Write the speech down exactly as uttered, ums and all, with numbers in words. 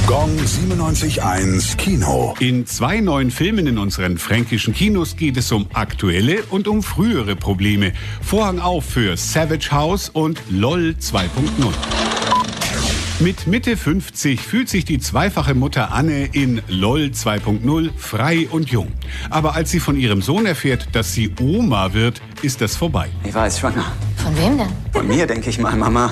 Gong siebenundneunzig Komma eins Kino. In zwei neuen Filmen in unseren fränkischen Kinos geht es um aktuelle und um frühere Probleme. Vorhang auf für Savage House und LOL zwei Punkt null. Mit Mitte fünfzig fühlt sich die zweifache Mutter Anne in LOL zwei Punkt null frei und jung. Aber als sie von ihrem Sohn erfährt, dass sie Oma wird, ist das vorbei. Ich war jetzt schwanger. Von wem denn? Von mir, denke ich mal, Mama.